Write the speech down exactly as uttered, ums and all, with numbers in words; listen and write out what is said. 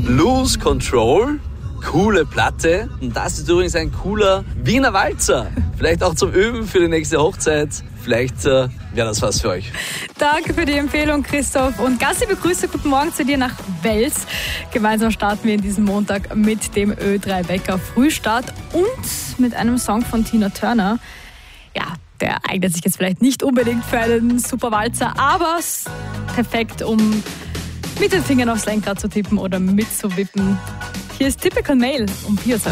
Lose Control. Coole Platte. Und das ist übrigens ein cooler Wiener Walzer. Vielleicht auch zum Üben für die nächste Hochzeit. Vielleicht äh, wäre das was für euch. Danke für die Empfehlung, Christoph. Und ganz liebe Grüße, guten Morgen zu dir nach Wels. Gemeinsam starten wir in diesem Montag mit dem Ö drei Wecker Frühstart und mit einem Song von Tina Turner. Ja, der eignet sich jetzt vielleicht nicht unbedingt für einen super Walzer, aber perfekt, um mit den Fingern aufs Lenkrad zu tippen oder mitzuwippen. Hier ist Typical Male um vier Uhr.